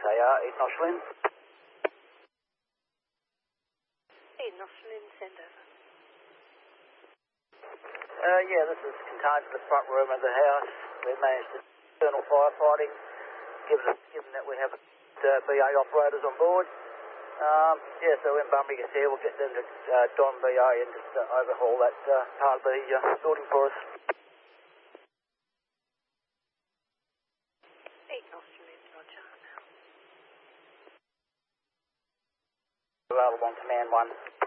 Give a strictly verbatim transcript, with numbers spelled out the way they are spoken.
A R, eight Noshling. eight Noshling, send over. Uh, yeah, this is contained to the front room of the house. We've managed to internal firefighting, given, given that we have uh, B A operators on board. Um, yeah, so when Bunbury gets here, we'll get them to uh, don B A and just uh, overhaul that uh, part of the uh, building for us. eight Noshling, roger. Available on command one.